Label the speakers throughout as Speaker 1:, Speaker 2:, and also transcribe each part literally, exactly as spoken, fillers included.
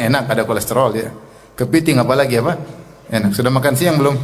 Speaker 1: enak, ada kolesterol ya. Kepiting apalagi apa? Enak. Sudah makan siang belum?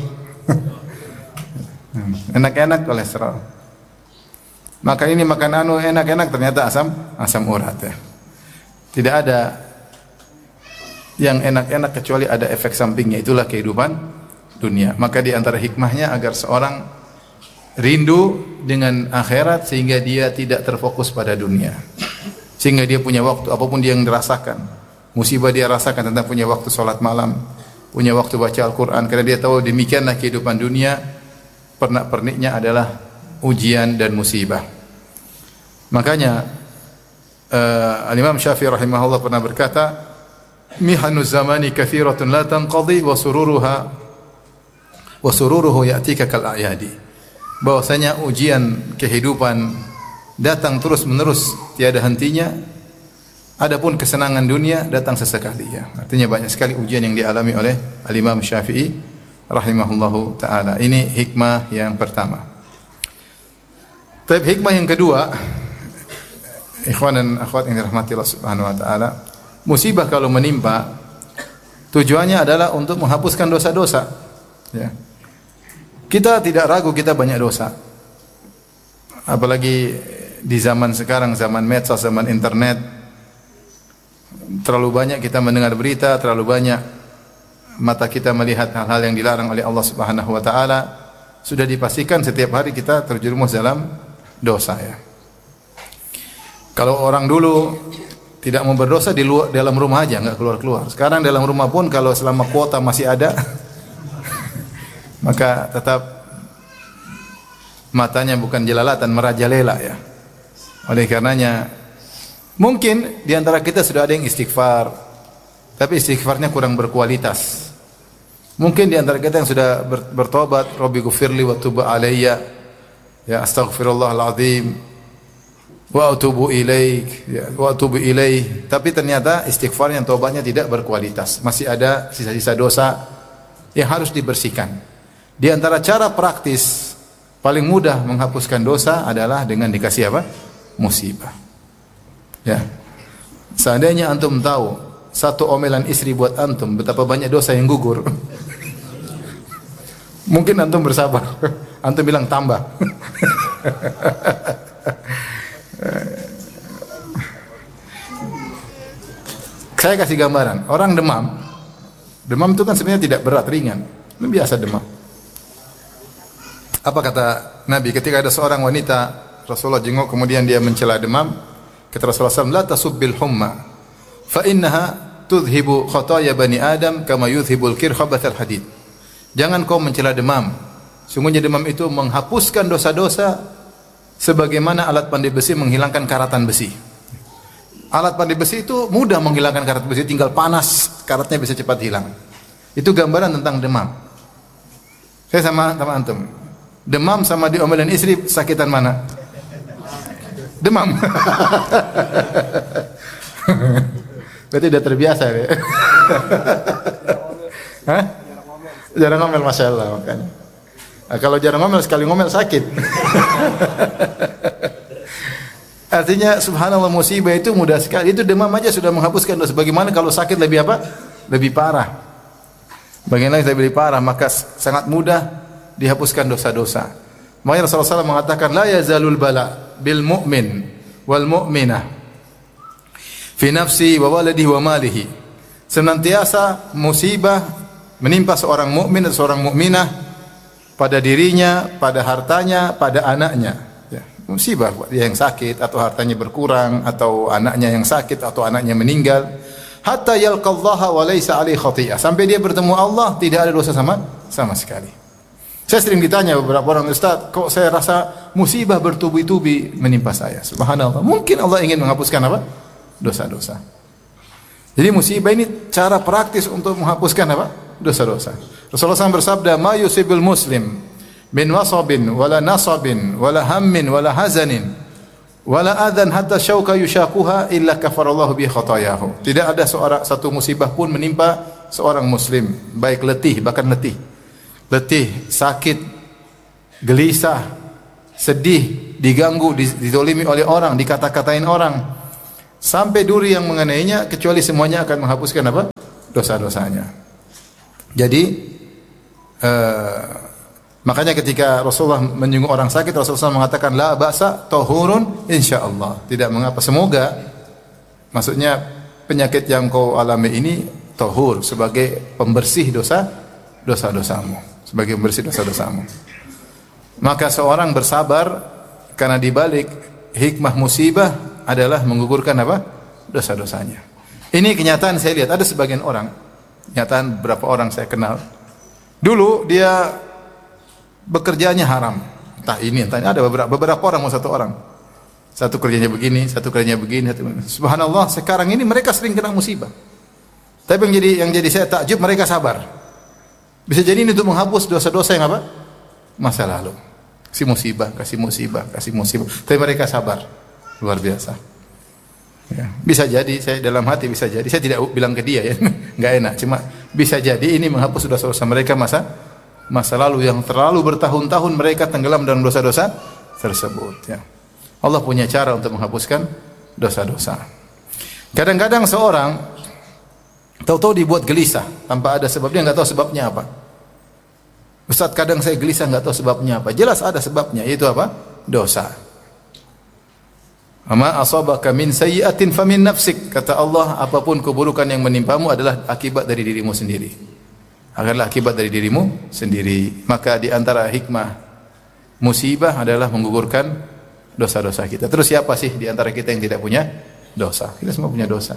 Speaker 1: Enak-enak kolesterol. Maka ini makan anu enak-enak ternyata asam asam urat ya. Tidak ada yang enak-enak kecuali ada efek sampingnya. Itulah kehidupan dunia. Maka di antara hikmahnya agar seorang rindu dengan akhirat sehingga dia tidak terfokus pada dunia. Sehingga dia punya waktu apapun dia yang dirasakan. Musibah dia rasakan tentang punya waktu salat malam, punya waktu baca Al-Qur'an karena dia tahu demikianlah kehidupan dunia, pernak-perniknya adalah ujian dan musibah. Makanya uh, Al-Imam Syafi'i rahimahullah pernah berkata, "Mihanu zamani katsiratun la tanqadi wa sururuha wa sururuhu ya'tika kal a'yadi." Bahwasanya ujian kehidupan datang terus-menerus tiada hentinya. Adapun kesenangan dunia datang sesekali ya. Artinya banyak sekali ujian yang dialami oleh Al-Imam Syafi'i rahimahullahu taala. Ini hikmah yang pertama. Tapi hikmah yang kedua, ikhwan dan akhwat yang dirahmati Allah Subhanahu wa taala, musibah kalau menimpa tujuannya adalah untuk menghapuskan dosa-dosa ya. Kita tidak ragu kita banyak dosa. Apalagi di zaman sekarang, zaman medsos, zaman internet, terlalu banyak kita mendengar berita, terlalu banyak mata kita melihat hal-hal yang dilarang oleh Allah Subhanahu wa taala. Sudah dipastikan setiap hari kita terjerumus dalam dosa ya. Kalau orang dulu tidak mau berdosa di luar, dalam rumah aja, enggak keluar-keluar. Sekarang dalam rumah pun kalau selama kuota masih ada maka tetap matanya bukan jelalatan, merajalela ya. Oleh karenanya mungkin di antara kita sudah ada yang istighfar, tapi istighfarnya kurang berkualitas. Mungkin di antara kita yang sudah bertobat, Rabbi ghfirli wa tub alayya, ya astaghfirullahal azim wa atubu ilaik, ya, wa atubu ilaih. Tapi ternyata istighfarnya, tobatnya tidak berkualitas. Masih ada sisa-sisa dosa yang harus dibersihkan. Di antara cara praktis paling mudah menghapuskan dosa adalah dengan dikasih apa? Musibah. Ya. Seandainya antum tahu satu omelan istri buat antum betapa banyak dosa yang gugur, mungkin antum bersabar. Antum bilang tambah. Saya kasih gambaran. Orang demam, demam itu kan sebenarnya tidak berat, ringan, biasa demam. Apa kata Nabi ketika ada seorang wanita Rasulullah jenguk kemudian dia mencela demam? Kata Rasulullah shallallahu alaihi wasallam, "La tasubbil humma, fa innaha tudhibu khataya bani Adam kama yudhibul kirha bathal hadid." Jangan kau mencela demam. Sungguhnya demam itu menghapuskan dosa-dosa sebagaimana alat pandai besi menghilangkan karatan besi. Alat pandai besi itu mudah menghilangkan karat besi, tinggal panas, karatnya bisa cepat hilang. Itu gambaran tentang demam. Saya sama sama antum. Demam sama diomelin istri, sakitan mana? Demam. Berarti udah terbiasa ya. Hah? Jarang ngomel, masya Allah makanya. Nah, kalau jarang ngomel, sekali ngomel sakit. Artinya subhanallah, musibah itu mudah sekali. Itu demam aja sudah menghapuskan dosa. Bagaimana kalau sakit lebih apa? Lebih parah. Bagaimana lebih parah, maka sangat mudah dihapuskan dosa-dosa. Makanya Rasulullah shallallahu alaihi wasallam mengatakan, la yazalul bala bil mu'min wal mu'minah fi nafsi wa waladihi wa malihi. Senantiasa musibah menimpa seorang mukmin dan seorang mukminah pada dirinya, pada hartanya, pada anaknya. Ya, musibah buat dia yang sakit atau hartanya berkurang atau anaknya yang sakit atau anaknya meninggal. Hatta yalqallaha wa laisa alaihi khati'ah. Sampai dia bertemu Allah tidak ada dosa sama sama sekali. Saya sering ditanya beberapa orang, "Ustaz, kok saya rasa musibah bertubi-tubi menimpa saya?" Subhanallah. Mungkin Allah ingin menghapuskan apa? Dosa-dosa. Jadi musibah ini cara praktis untuk menghapuskan apa? Dosa-dosa. Rasulullah shallallahu alaihi wasallam bersabda, "Ma yusibul muslim min wasabin wala nasabin wala hammin wala hazanin wala adhan hatta syauka yushaquha illa kafarallahu bi khatayahu." Tidak ada seorang satu musibah pun menimpa seorang muslim, baik letih, bahkan letih. Letih, sakit, gelisah, sedih, diganggu, dizolimi oleh orang, dikata-katain orang, sampai duri yang mengenainya, kecuali semuanya akan menghapuskan apa? dosa-dosanya. Jadi uh, makanya ketika Rasulullah menyinggung orang sakit, Rasulullah mengatakan la ba'sa tahurun insyaallah. Tidak mengapa, semoga, maksudnya penyakit yang kau alami ini tahur, sebagai pembersih dosa dosa-dosamu, sebagai pembersih dosa-dosamu. Maka seorang bersabar karena dibalik hikmah musibah adalah menggugurkan apa? Dosa-dosanya. Ini kenyataan saya lihat, ada sebagian orang, kenyataan beberapa orang saya kenal. Dulu dia bekerjanya haram, entah ini entah ini, ada beberapa beberapa orang, mau satu orang, satu kerjanya begini, satu kerjanya begini, satu, subhanallah, sekarang ini mereka sering kena musibah. Tapi yang jadi yang jadi saya takjub, mereka sabar. Bisa jadi ini untuk menghapus dosa-dosa yang apa? Masa lalu. Kasih musibah, kasih musibah, kasih musibah. Tapi mereka sabar, luar biasa. Ya, bisa jadi, saya dalam hati bisa jadi, saya tidak bilang ke dia ya, nggak enak, cuma bisa jadi ini menghapus dosa-dosa mereka masa masa lalu yang terlalu bertahun-tahun mereka tenggelam dalam dosa-dosa tersebut. Ya. Allah punya cara untuk menghapuskan dosa-dosa. Kadang-kadang seorang tahu-tahu dibuat gelisah tanpa ada sebabnya, nggak tahu sebabnya apa. Ustaz, kadang saya gelisah nggak tahu sebabnya apa. Jelas ada sebabnya, yaitu apa? Dosa. Ama asabaka min sayyi'atin famin nafsik. Kata Allah, apapun keburukan yang menimpamu adalah akibat dari dirimu sendiri. Adalah akibat dari dirimu sendiri. Maka di antara hikmah musibah adalah menggugurkan dosa-dosa kita. Terus siapa sih di antara kita yang tidak punya dosa? Kita semua punya dosa.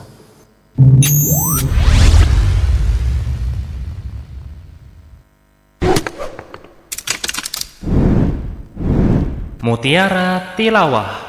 Speaker 2: Mutiara Tilawah.